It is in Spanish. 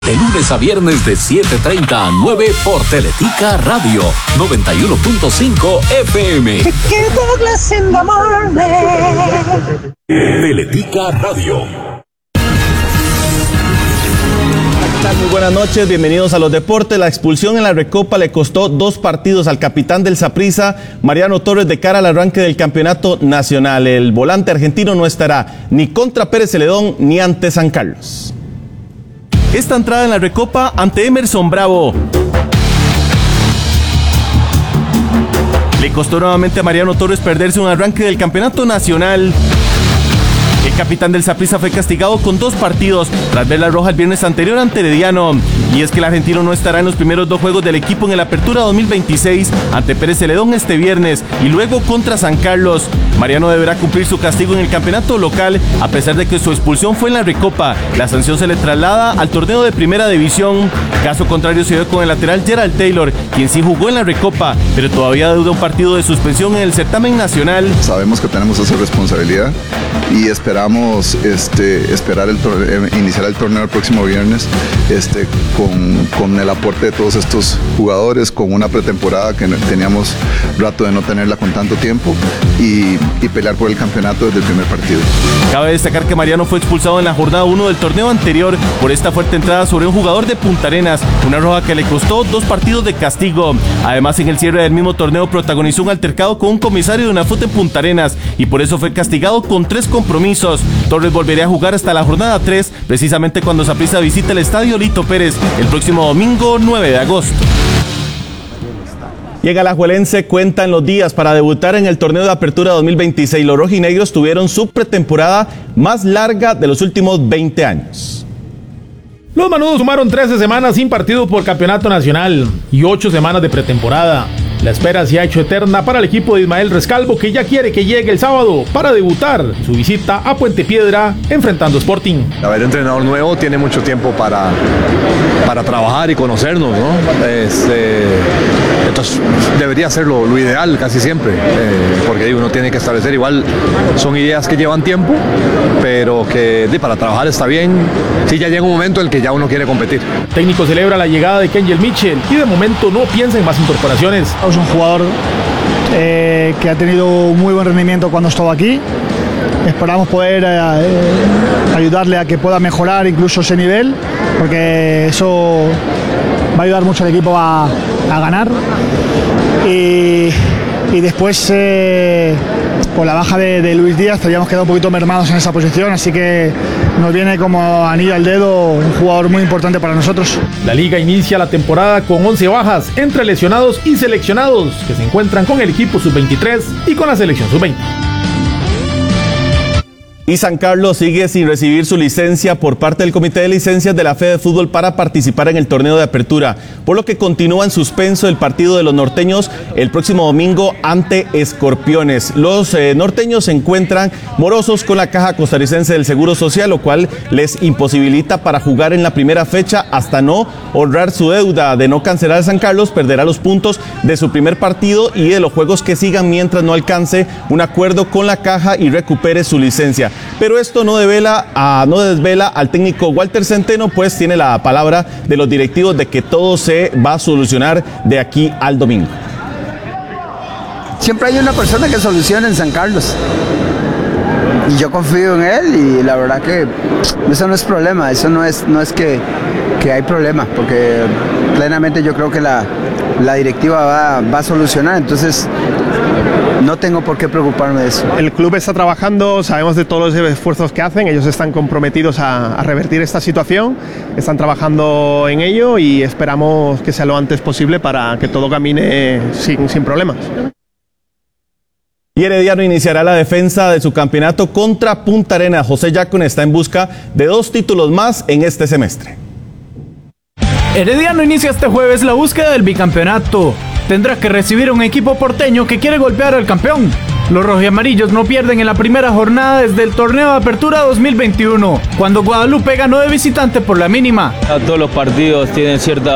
De lunes a viernes de 7:30 a 9 por Teletica Radio 91.5 FM. Teletica Radio. Muy buenas noches, bienvenidos a los deportes. La expulsión en la Recopa le costó 2 partidos al capitán del Saprissa, Mariano Torres, de cara al arranque del campeonato nacional. El volante argentino no estará ni contra Pérez Celedón ni ante San Carlos. Esta entrada en la Recopa ante Emerson Bravo le costó nuevamente a Mariano Torres perderse un arranque del campeonato nacional. El capitán del Saprissa fue castigado con 2 partidos tras ver la roja el viernes anterior ante Herediano. Y es que el argentino no estará en los primeros 2 juegos del equipo en el Apertura 2026 ante Pérez Celedón este viernes y luego contra San Carlos. Mariano deberá cumplir su castigo en el campeonato local a pesar de que su expulsión fue en la Recopa. La sanción se le traslada al torneo de primera división. Caso contrario se dio con el lateral Gerald Taylor, quien sí jugó en la Recopa, pero todavía deuda un partido de suspensión en el certamen nacional. Sabemos que tenemos esa responsabilidad y esperamos iniciar el torneo el próximo viernes con el aporte de todos estos jugadores, con una pretemporada que teníamos rato de no tenerla con tanto tiempo y pelear por el campeonato desde el primer partido. Cabe destacar que Mariano fue expulsado en la jornada 1 del torneo anterior por esta fuerte entrada sobre un jugador de Punta Arenas, una roja que le costó 2 partidos de castigo. Además, en el cierre del mismo torneo protagonizó un altercado con un comisario de UNAFUT en Punta Arenas y por eso fue castigado con 3 compromisos. Torres volvería a jugar hasta la jornada 3, precisamente cuando Saprissa visita el estadio Lito Pérez el próximo domingo 9 de agosto. Llega Alajuelense, cuentan los días para debutar en el torneo de Apertura 2026. Los rojinegros tuvieron su pretemporada más larga de los últimos 20 años. Los manudos sumaron 13 semanas sin partido por campeonato nacional y 8 semanas de pretemporada. La espera se ha hecho eterna para el equipo de Ismael Rescalvo, que ya quiere que llegue el sábado para debutar su visita a Puente Piedra enfrentando Sporting. Haber entrenador nuevo tiene mucho tiempo para trabajar y conocernos, ¿no? Entonces debería ser lo ideal casi siempre, porque uno tiene que establecer, igual son ideas que llevan tiempo, pero que para trabajar está bien. Sí, ya llega un momento en el que ya uno quiere competir. El técnico celebra la llegada de Kenjel Mitchell y de momento no piensa en más incorporaciones. Es un jugador que ha tenido muy buen rendimiento cuando estuvo aquí. Esperamos poder ayudarle a que pueda mejorar incluso ese nivel, porque eso va a ayudar mucho al equipo a ganar. Y después, con la baja de Luis Díaz, habíamos quedado un poquito mermados en esa posición, así que nos viene como anillo al dedo un jugador muy importante para nosotros. La liga inicia la temporada con 11 bajas entre lesionados y seleccionados que se encuentran con el equipo sub-23 y con la selección sub-20. Y San Carlos sigue sin recibir su licencia por parte del Comité de Licencias de la Fede Fútbol para participar en el torneo de apertura, por lo que continúa en suspenso el partido de los norteños el próximo domingo ante Escorpiones. Los norteños se encuentran morosos con la Caja Costarricense del Seguro Social, lo cual les imposibilita para jugar en la primera fecha hasta no honrar su deuda de no cancelar a San Carlos. Perderá los puntos de su primer partido y de los juegos que sigan mientras no alcance un acuerdo con la Caja y recupere su licencia. Pero esto no desvela al técnico Walter Centeno, pues tiene la palabra de los directivos de que todo se va a solucionar de aquí al domingo. Siempre hay una persona que soluciona en San Carlos y yo confío en él, y la verdad que eso no es problema, eso no es que hay problema, porque plenamente yo creo que la directiva va a solucionar, entonces no tengo por qué preocuparme de eso. El club está trabajando, sabemos de todos los esfuerzos que hacen, ellos están comprometidos a revertir esta situación, están trabajando en ello y esperamos que sea lo antes posible para que todo camine sin problemas. Y Herediano iniciará la defensa de su campeonato contra Punta Arenas. José Yacon está en busca de 2 títulos más en este semestre. Herediano inicia este jueves la búsqueda del bicampeonato. Tendrá que recibir a un equipo porteño que quiere golpear al campeón. Los rojiamarillos no pierden en la primera jornada desde el torneo de apertura 2021, cuando Guadalupe ganó de visitante por la mínima. Todos los partidos tienen cierta